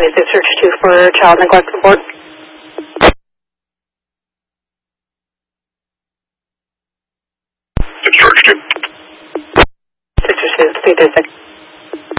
Search 2 for child neglect report. Discharge 2. Search 2, stay basic.